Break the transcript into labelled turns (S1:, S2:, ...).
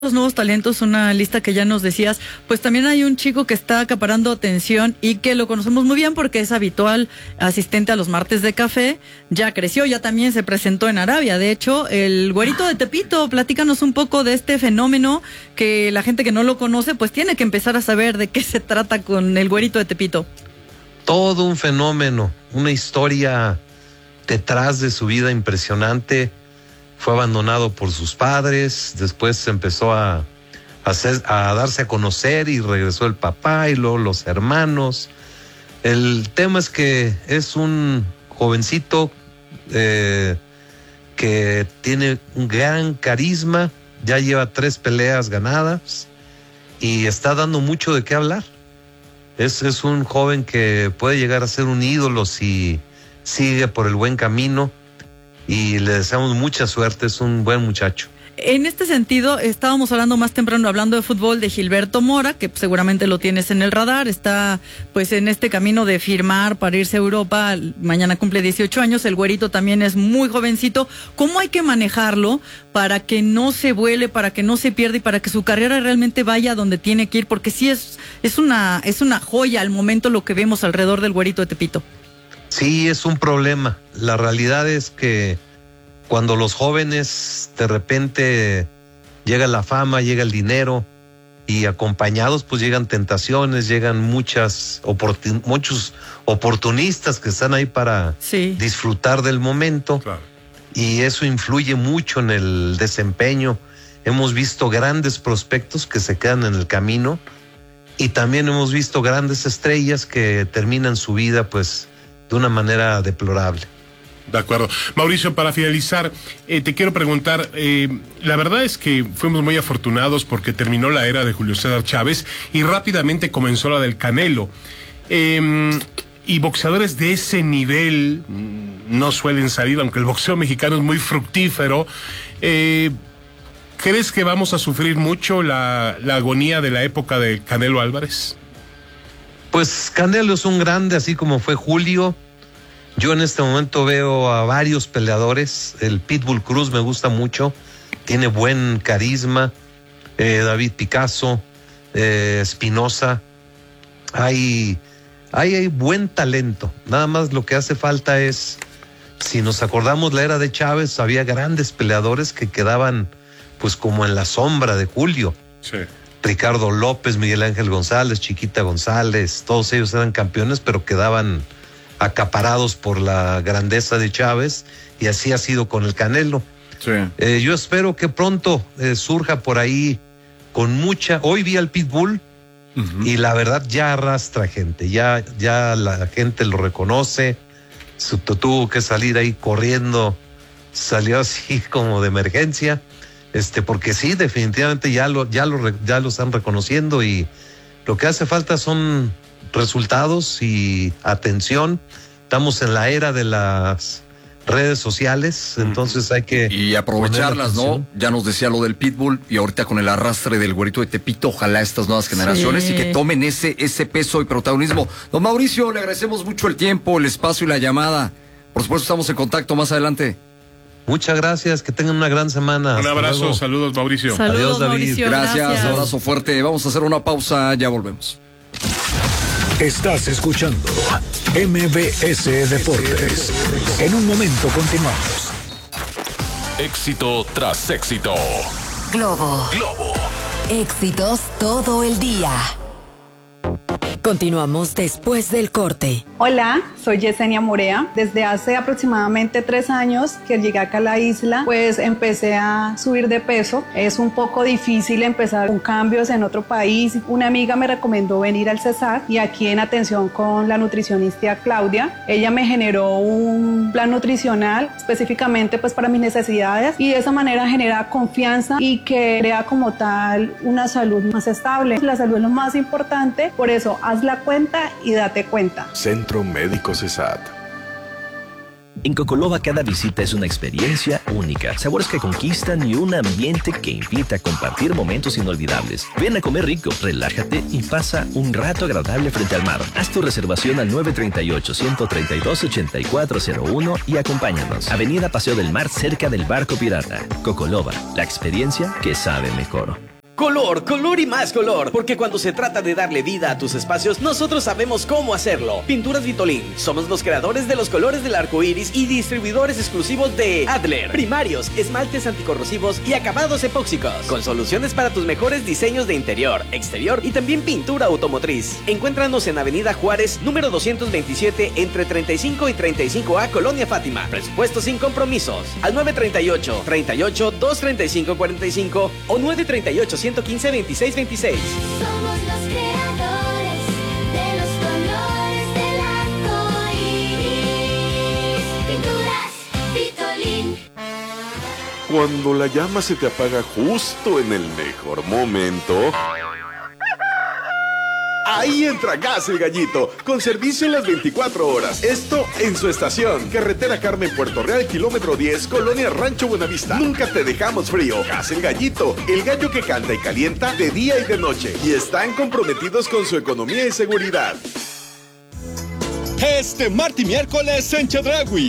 S1: Los nuevos talentos, una lista que ya nos decías, pues también hay un chico que está acaparando atención y que lo conocemos muy bien porque es habitual asistente a los martes de café, ya creció, ya también se presentó en Arabia, de hecho, el güerito de Tepito. Platícanos un poco de este fenómeno que la gente que no lo conoce pues tiene que empezar a saber de qué se trata con el güerito de Tepito.
S2: Todo un fenómeno, una historia detrás de su vida impresionante. Fue abandonado por sus padres, después empezó a darse a conocer y regresó el papá y luego los hermanos. El tema es que es un jovencito que tiene un gran carisma, ya lleva 3 peleas ganadas y está dando mucho de qué hablar. Es un joven que puede llegar a ser un ídolo si sigue por el buen camino. Y le deseamos mucha suerte, es un buen muchacho.
S1: En este sentido, estábamos hablando más temprano, hablando de fútbol, de Gilberto Mora, que seguramente lo tienes en el radar, está pues en este camino de firmar para irse a Europa, mañana cumple 18 años, el güerito también es muy jovencito. ¿Cómo hay que manejarlo para que no se vuele, para que no se pierda y para que su carrera realmente vaya donde tiene que ir? Porque sí es una joya al momento lo que vemos alrededor del güerito de Tepito.
S2: Sí, es un problema. La realidad es que cuando los jóvenes de repente llega la fama, llega el dinero y acompañados pues llegan tentaciones, llegan muchos oportunistas que están ahí para disfrutar del momento. Claro. Y eso influye mucho en el desempeño. Hemos visto grandes prospectos que se quedan en el camino y también hemos visto grandes estrellas que terminan su vida pues de una manera deplorable.
S3: De acuerdo. Mauricio, para finalizar, te quiero preguntar, la verdad es que fuimos muy afortunados porque terminó la era de Julio César Chávez y rápidamente comenzó la del Canelo. Y boxeadores de ese nivel no suelen salir, aunque el boxeo mexicano es muy fructífero. ¿Crees que vamos a sufrir mucho la agonía de la época de Canelo Álvarez?
S2: Pues Canelo es un grande, así como fue Julio. Yo en este momento veo a varios peleadores. El Pitbull Cruz me gusta mucho, tiene buen carisma. David Picasso, Espinosa. Hay buen talento. Nada más lo que hace falta es, si nos acordamos la era de Chávez, había grandes peleadores que quedaban pues como en la sombra de Julio.
S3: Sí.
S2: Ricardo López, Miguel Ángel González, Chiquita González, todos ellos eran campeones, pero quedaban acaparados por la grandeza de Chávez, y así ha sido con el Canelo.
S3: Sí.
S2: Yo espero que pronto surja por ahí con mucha... Hoy vi al Pitbull y la verdad ya arrastra gente, ya la gente lo reconoce. Tuvo que salir ahí corriendo, salió así como de emergencia. Porque sí, definitivamente ya lo están reconociendo y lo que hace falta son resultados y atención. Estamos en la era de las redes sociales, entonces hay que...
S4: Y aprovecharlas, ¿no? Ya nos decía lo del Pitbull y ahorita con el arrastre del güerito de Tepito, ojalá estas nuevas generaciones y que tomen ese peso y protagonismo. Don Mauricio, le agradecemos mucho el tiempo, el espacio y la llamada. Por supuesto, estamos en contacto más adelante.
S2: Muchas gracias, que tengan una gran semana.
S3: Un abrazo, saludos Mauricio.
S1: Saludos,
S2: adiós, David.
S1: Mauricio,
S4: gracias, abrazo fuerte. Vamos a hacer una pausa, ya volvemos.
S5: Estás escuchando MBS Deportes. En un momento continuamos.
S6: Éxito tras éxito.
S7: Globo. Éxitos todo el día. Continuamos después del corte.
S8: Hola, soy Yesenia Morea. Desde hace aproximadamente 3 años que llegué acá a la isla, pues empecé a subir de peso. Es un poco difícil empezar con cambios en otro país. Una amiga me recomendó venir al CESAR y aquí en atención con la nutricionista Claudia. Ella me generó un plan nutricional específicamente pues para mis necesidades y de esa manera genera confianza y que crea como tal una salud más estable. La salud es lo más importante, por eso haz la cuenta y date cuenta.
S5: Centro Médico CESAT.
S9: En Cocoloba cada visita es una experiencia única, sabores que conquistan y un ambiente que invita a compartir momentos inolvidables. Ven a comer rico, relájate y pasa un rato agradable frente al mar. Haz tu reservación al 938-132-8401 y acompáñanos. Avenida Paseo del Mar, cerca del Barco Pirata. Cocoloba, la experiencia que sabe mejor.
S10: Color, color y más color, porque cuando se trata de darle vida a tus espacios, nosotros sabemos cómo hacerlo. Pinturas Vitolin, somos los creadores de los colores del arco iris y distribuidores exclusivos de Adler, primarios, esmaltes anticorrosivos y acabados epóxicos, con soluciones para tus mejores diseños de interior, exterior y también pintura automotriz. Encuéntranos en Avenida Juárez, número 227, entre 35 y 35A, Colonia Fátima. Presupuesto sin compromisos. Al 938-235-45 o 938-115-2626.
S11: Somos los creadores de los colores del arco iris. Pinturas Vitolin.
S12: Cuando la llama se te apaga justo en el mejor momento, ahí entra Gas El Gallito, con servicio en las 24 horas. Esto en su estación. Carretera Carmen, Puerto Real, kilómetro 10, Colonia Rancho Buenavista. Nunca te dejamos frío. Gas El Gallito, el gallo que canta y calienta de día y de noche. Y están comprometidos con su economía y seguridad.
S13: Este martes y miércoles en Chedraui,